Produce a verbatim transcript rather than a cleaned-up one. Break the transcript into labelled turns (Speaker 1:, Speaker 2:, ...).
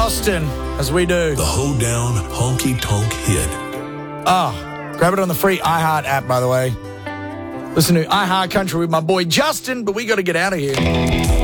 Speaker 1: Austin, as we do.
Speaker 2: The Hoedown Honky Tonk Hit.
Speaker 1: Ah, grab it on the free iHeart app, by the way. Listen to iHeart Country with my boy Justin, but we got to get out of here.